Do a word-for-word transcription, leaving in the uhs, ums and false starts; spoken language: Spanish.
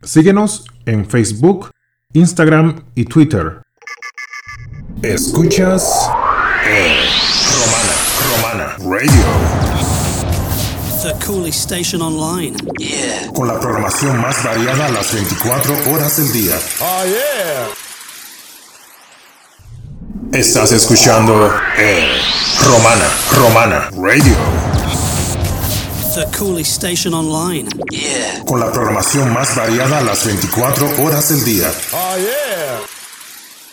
Síguenos en Facebook, Instagram y Twitter. Escuchas eh, Romana, Romana Radio. The coolest station online. Yeah. Con la programación más variada a las veinticuatro horas del día. Oh, yeah. Estás escuchando eh, Romana, Romana Radio. The coolest station online. Yeah. Con la programación más variada a las veinticuatro horas del día. Oh, yeah.